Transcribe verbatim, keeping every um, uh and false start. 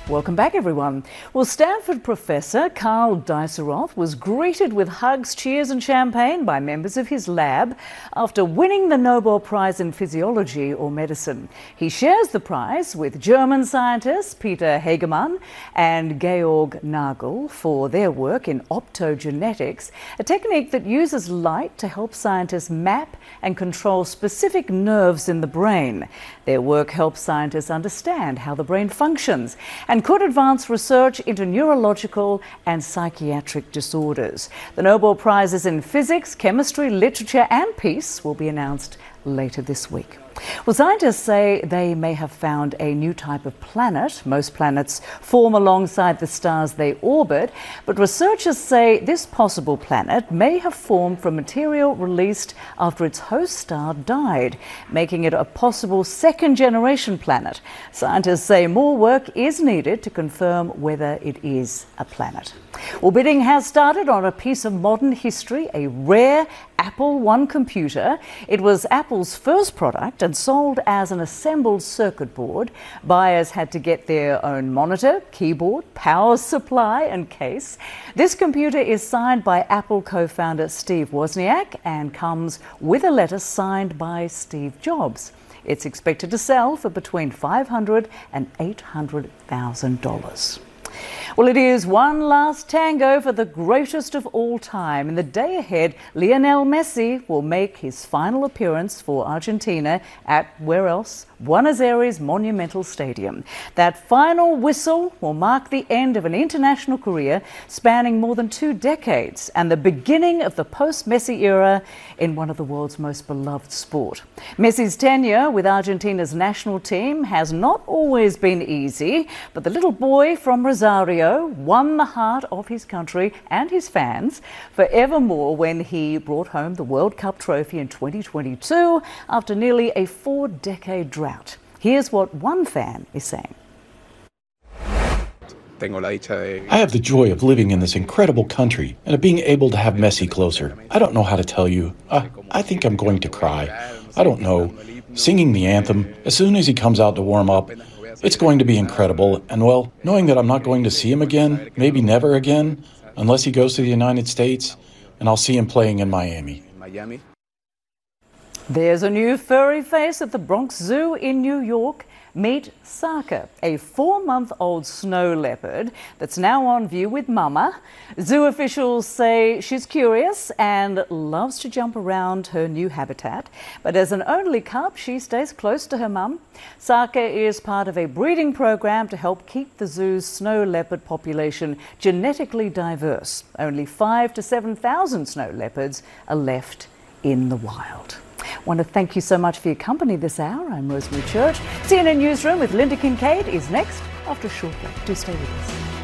Welcome back, everyone. Well, Stanford professor Karl Deisseroth was greeted with hugs, cheers and champagne by members of his lab after winning the Nobel Prize in Physiology or Medicine. He shares the prize with German scientists Peter Hagemann and Georg Nagel for their work in optogenetics, a technique that uses light to help scientists map and control specific nerves in the brain. Their work helps scientists understand how the brain functions and could advance research into neurological and psychiatric disorders. The Nobel Prizes in physics, chemistry, literature and peace will be announced later this week. Well, scientists say they may have found a new type of planet. Most planets form alongside the stars they orbit, but researchers say this possible planet may have formed from material released after its host star died, making it a possible second-generation planet. Scientists say more work is needed to confirm whether it is a planet. Well, bidding has started on a piece of modern history, a rare Apple one computer. It was Apple's first product and sold as an assembled circuit board. Buyers had to get their own monitor, keyboard, power supply and case. This computer is signed by Apple co-founder Steve Wozniak and comes with a letter signed by Steve Jobs. It's expected to sell for between five hundred thousand dollars and eight hundred thousand dollars. Well, it is one last tango for the greatest of all time. In the day ahead, Lionel Messi will make his final appearance for Argentina at, where else? Buenos Aires Monumental Stadium. That final whistle will mark the end of an international career spanning more than two decades and the beginning of the post-Messi era in one of the world's most beloved sport. Messi's tenure with Argentina's national team has not always been easy, but the little boy from Rosario won the heart of his country and his fans forevermore when he brought home the World Cup trophy in twenty twenty-two after nearly a four-decade drought. Here's what one fan is saying. I have the joy of living in this incredible country and of being able to have Messi closer. I don't know how to tell you. Uh, I think I'm going to cry. I don't know. Singing the anthem, as soon as he comes out to warm up, it's going to be incredible. And well, knowing that I'm not going to see him again, maybe never again, unless he goes to the United States, and I'll see him playing in Miami. There's a new furry face at the Bronx Zoo in New York. Meet Saka, a four-month-old snow leopard that's now on view with Mama. Zoo officials say she's curious and loves to jump around her new habitat. But as an only cub, she stays close to her mum. Saka is part of a breeding program to help keep the zoo's snow leopard population genetically diverse. Only five to seven thousand snow leopards are left in the wild. I want to thank you so much for your company this hour. I'm Rosemary Church. C N N Newsroom with Linda Kincaid is next after a short break. Do stay with us.